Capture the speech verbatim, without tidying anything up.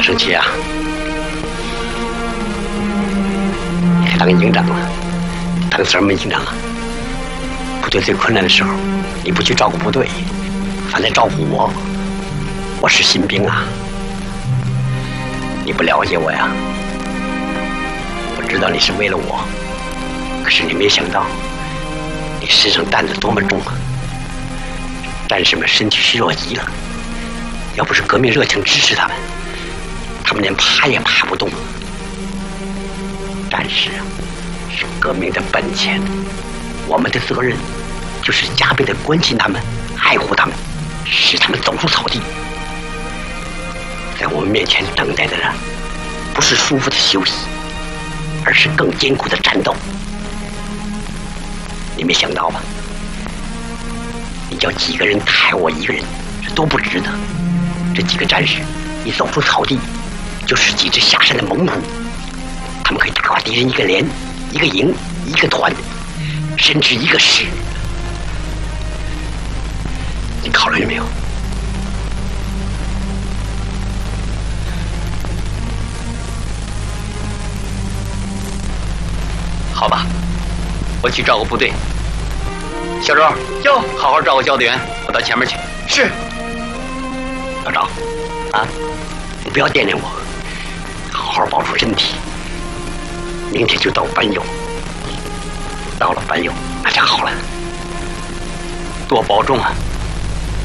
生气啊？你当营长了，当什么营长啊？部队最困难的时候，你不去照顾部队，反来照顾我。我是新兵啊，你不了解我呀？我知道你是为了我，可是你没想到，你身上担子多么重啊！战士们身体虚弱极了，要不是革命热情支持他们，他们连爬也爬不动。战士啊，是革命的本钱，我们的责任就是加倍的关心他们，爱护他们，使他们走出草地。在我们面前等待的人，不是舒服的休息，而是更艰苦的战斗。你没想到吧？你叫几个人抬我一个人，这都不值得。这几个战士，一走出草地，就是几只下山的猛虎，他们可以打垮敌人一个连、一个营、一个团，甚至一个师。你考虑了没有？好吧，我去照顾部队。小周，就好好照顾教导员，我到前面去。 是。 老赵，啊，你不要惦念我，好好保住身体。明天就到班友，到了班友那就好了。多保重啊！